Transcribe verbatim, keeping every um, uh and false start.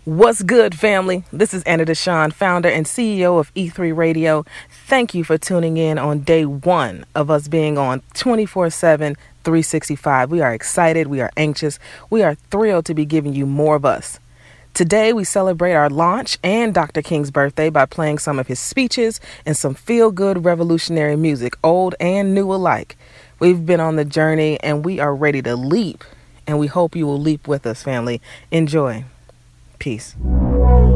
What's good, family? This is Anna Deshawn, founder and C E O of E three Radio. Thank you for tuning in on day one of us being on twenty-four seven, three sixty-five. We are excited. We are anxious. We are thrilled to be giving you more of us. Today, we celebrate our launch and Doctor King's birthday by playing some of his speeches and some feel-good revolutionary music, old and new alike. We've been on the journey and we are ready to leap, and we hope you will leap with us, family. Enjoy. Peace.